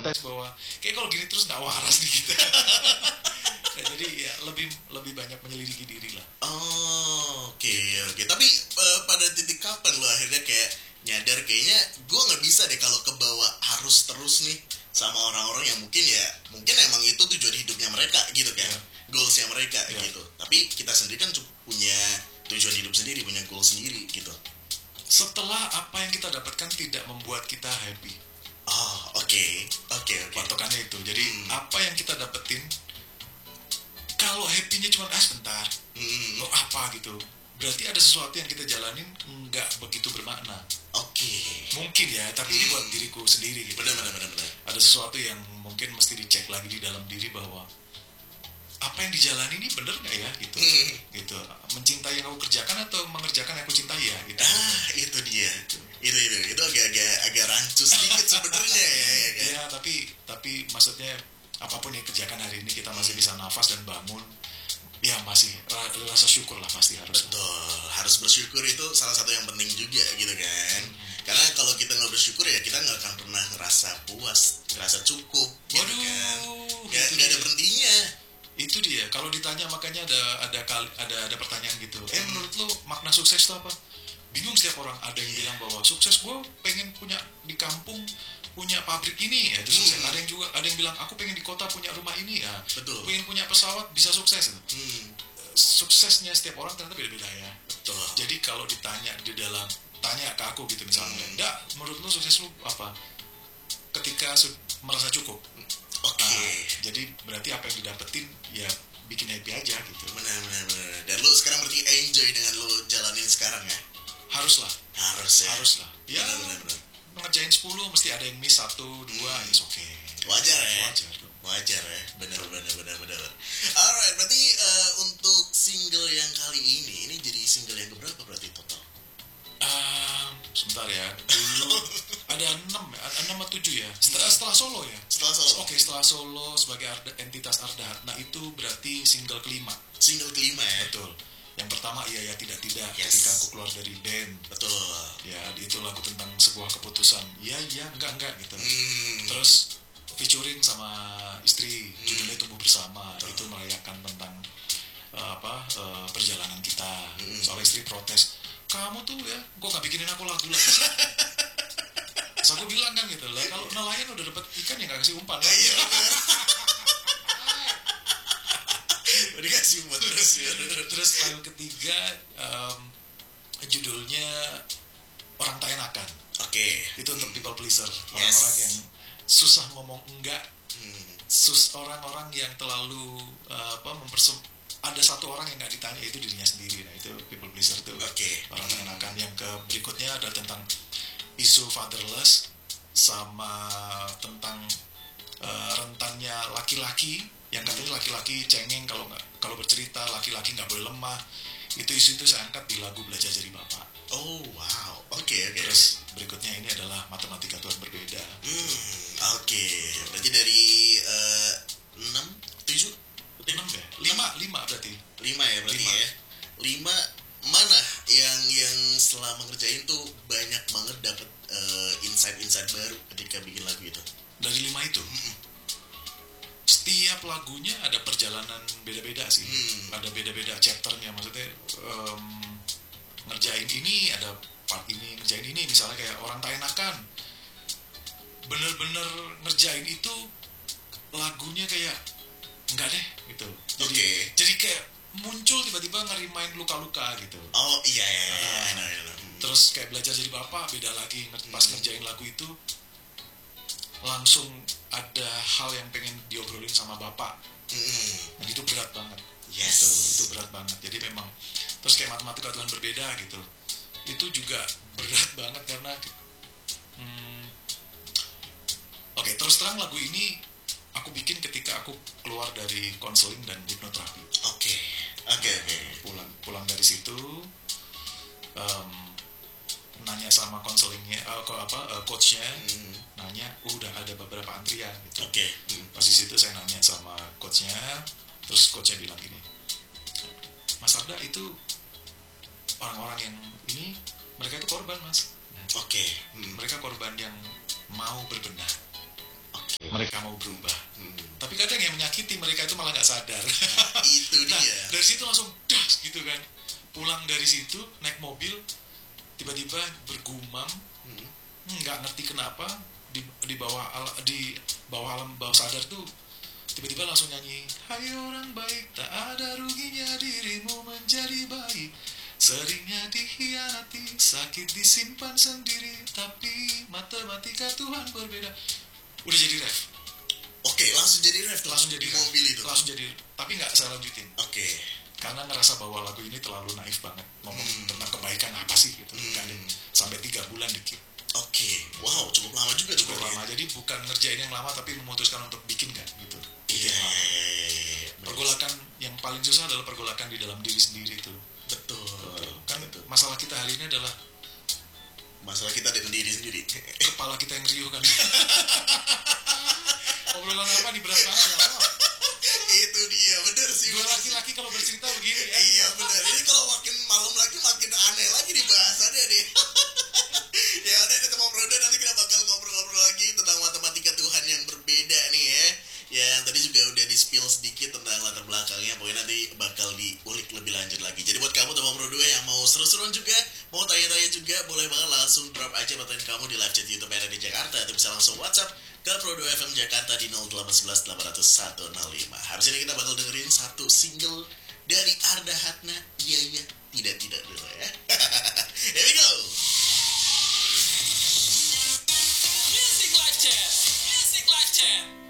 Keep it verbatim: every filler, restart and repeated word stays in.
protes bahwa kayak kalau gini terus nggak waras nih kita. Nah, jadi ya lebih lebih banyak menyelidiki diri lah. Oh, oke okay, oke. Okay. Tapi uh, pada titik kapan lo akhirnya kayak nyadar kayaknya gue nggak bisa deh kalau kebawa harus terus nih sama orang-orang yang mungkin ya mungkin emang itu tujuan hidupnya mereka gitu kan, yeah. goalsnya mereka yeah. gitu. Tapi kita sendiri kan punya tujuan hidup sendiri, punya goal sendiri gitu. Setelah apa yang kita dapatkan tidak membuat kita happy. Oh, oke okay. oke okay, oke. Okay. Patokannya itu. Jadi hmm. apa yang kita dapetin, kalau happy-nya cuma ah sebentar, hmm. lo apa gitu, berarti ada sesuatu yang kita jalanin nggak begitu bermakna. Oke. Okay. Mungkin ya, tapi hmm. ini buat diriku sendiri gitu. Benar, benar, benar, benar. Ada sesuatu yang mungkin mesti dicek lagi di dalam diri bahwa apa yang dijalani ini bener nggak ya gitu. Hmm. Gitu. Mencintai yang aku kerjakan atau mengerjakan yang aku cintai ya gitu. Ah, itu dia. Gitu. Itu itu itu agak-agak agak rancu sedikit sebenarnya ya, ya kan? Ya, tapi tapi maksudnya apapun yang kerjakan hari ini kita masih bisa nafas dan bangun, ya masih rasa syukur lah pasti harus. Betul, harus bersyukur itu salah satu yang penting juga gitu kan. Hmm. Karena kalau kita nggak bersyukur ya kita nggak akan pernah ngerasa puas, ngerasa cukup. Gitu. Waduh, kan? Gak, gak ada berhentinya. Itu dia. Kalau ditanya makanya ada ada kali ada ada pertanyaan gitu. Eh menurut lo makna sukses itu apa? Bingung setiap orang. Ada yang bilang bahwa sukses gue pengen punya di kampung punya pabrik ini ya itu sukses. Hmm. Ada yang juga ada yang bilang aku pengen di kota punya rumah ini ya. Betul. Pengen punya pesawat bisa sukses. Hmm. Suksesnya setiap orang ternyata beda-beda ya. Betul. Jadi kalau ditanya di dalam tanya ke aku gitu misalnya, hmm. "Ndak, menurut lu sukses lu apa?" Ketika su- merasa cukup. Oke. Okay. Nah, jadi berarti apa yang didapetin ya bikin happy aja gitu. Benar benar benar. Dan lu sekarang berarti enjoy dengan lu jalanin sekarang ya? Haruslah. Harus ya. Haruslah. Ya. Benar benar benar. Ngerjain sepuluh mesti ada yang miss satu, dua, hmm. is oke. Okay. Wajar ya. Wajar. Wajar ya. Benar benar benar benar. Alright, berarti uh, untuk single yang kali ini ini jadi single yang keberapa berarti total? Uh, sebentar ya. Dulu ada enam ya, enam atau tujuh ya. Setelah, setelah solo ya. Setelah solo. Oke, okay, setelah solo sebagai arda, entitas Arda Hatna itu berarti single kelima. Single kelima ya. Betul. Yang pertama iya ya tidak tidak yes. ketika aku keluar dari band. Betul. Ya itu lagu tentang sebuah keputusan. Iya iya enggak enggak gitu. Hmm. Terus featuring sama istri hmm. judulnya Tumbuh Bersama. Betul. Itu merayakan tentang uh, apa uh, perjalanan kita. Hmm. Soalnya istri protes. Kamu tuh ya, gue gak bikinin aku lagu lagi. Terus aku bilang kan gitu lah, kalau nelayan udah dapet ikan ya gak kasih umpan. Iya. Udah dikasih umpan terus. Terus lagu ketiga um, judulnya Orang Tak Enakan. Oke. Okay. Itu untuk people pleaser, yes. orang-orang yang susah ngomong enggak, hmm. sus orang-orang yang terlalu uh, apa mempersem ada satu orang yang nggak ditanya itu dirinya sendiri. Nah itu people pleaser tuh. Okay. Orang tak enakan. Yang ke berikutnya ada tentang isu fatherless sama tentang uh, rentannya laki-laki yang katanya laki-laki cengeng kalau nggak kalau bercerita, laki-laki nggak boleh lemah. Itu isu itu saya angkat di lagu Belajar Jadi Bapak. Oh wow, oke okay, oke. Okay. Terus berikutnya ini adalah Matematika Tuhan Berbeda. Hmm, oke. Okay. Berarti dari uh, enam, tujuh enam ya? lima, lima berarti lima ya berarti lima. ya lima mana yang yang selama ngerjain tuh banyak banget dapet uh, insight-insight baru ketika bikin lagu itu? Dari lima itu hmm. setiap lagunya ada perjalanan beda-beda sih. hmm. Ada beda-beda chapternya. Maksudnya um, ngerjain ini ada part ini, ngerjain ini misalnya kayak Orang Tak Enakan bener-bener ngerjain itu lagunya kayak enggak deh gitu. Jadi okay. jadi kayak muncul tiba-tiba ngerimain luka-luka gitu. Oh iya iya iya. Nah, iya, iya, iya. Terus kayak Belajar Jadi Bapak beda lagi. Pas hmm. ngerjain lagu itu langsung ada hal yang pengen diobrolin sama bapak. Hmm. Dan itu berat banget. Yes. Gitu. Itu berat banget. Jadi memang terus kayak Matematika Tuhan Berbeda gitu. Itu juga berat banget karena hmm, oke okay, terus terang lagu ini aku bikin ketika aku keluar dari konseling dan hipnoterapi. Oke, oke, oke. Pulang, pulang dari situ, um, nanya sama konselingnya, uh, apa, uh, coachnya, hmm. nanya, uh, udah ada beberapa antrian gitu. Oke. Hmm. Pas di situ saya nanya sama coachnya, terus coachnya bilang gini, Mas Arda itu orang-orang yang ini, mereka itu korban mas. Oke. Hmm. Mereka korban yang mau berbenah. Okay. mereka mau berubah. Hmm. Tapi kadang yang menyakiti mereka itu malah nggak sadar. Nah, itu Nah, dia. dari situ langsung das gitu kan. Pulang dari situ naik mobil, tiba-tiba bergumam, Hmm. nggak ngerti kenapa di di bawah al, di bawah alam bawah sadar tuh tiba-tiba langsung nyanyi, hai orang baik, tak ada ruginya dirimu menjadi baik, seringnya dikhianati, sakit disimpan sendiri, tapi matematika Tuhan berbeda. Udah jadi ref, Oke, langsung jadi ref tuh, langsung jadi di ref. mobil itu. Langsung jadi, tapi nggak saya lanjutin Oke. karena ngerasa bahwa lagu ini terlalu naif banget ngomong Hmm. tentang kebaikan apa sih gitu. Hmm. Nggak ada. Sampai tiga bulan dikit. Oke, wow, cukup lama juga tuh. Cukup berarti. lama, jadi bukan ngerjain yang lama tapi memutuskan untuk bikin kan gitu. Bikin Iya, yang lama. iya, iya, iya. Pergolakan yang paling susah adalah pergolakan di dalam diri sendiri itu. Betul. Kan Betul. masalah kita hari ini adalah Masalah kita dengan diri sendiri. kepala kita yang riuh kan. Obrolan apa nih berat banget ya Allah. Itu dia, bener sih. Dua bener sih. laki-laki kalau bercerita begini ya. Iya bener. Ini kalau makin malam lagi makin aneh lagi nih bahasannya nih. Ya udah nih teman Broda, nanti kita bakal ngobrol-ngobrol lagi tentang matematika Tuhan yang berbeda nih ya. Ya tadi juga udah di spill sedikit tentang latar belakangnya. Pokoknya nanti bakal diulik lebih lanjut lagi. Jadi buat kamu teman Broda yang mau seru-seruan juga, mau tanya-tanya juga, boleh banget langsung drop aja pertanyaan kamu di live chat YouTube R R D Jakarta, atau bisa langsung WhatsApp ke Prodo F M Jakarta di nol delapan satu satu delapan nol satu nol lima. Habis ini kita bakal dengerin satu single dari Arda Hatna, Iya Iya Tidak Tidak dulu ya. Here we go. Music Live Chat, Music Live Chat.